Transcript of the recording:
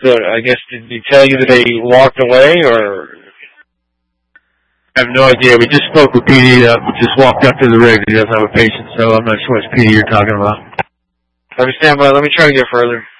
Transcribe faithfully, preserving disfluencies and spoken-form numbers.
So I guess did he tell you that they walked away, or? I have no idea. We just spoke with P D that just walked up to the rig. He doesn't have a patient, so I'm not sure which P D you're talking about. Let me stand by. Let me try to get further.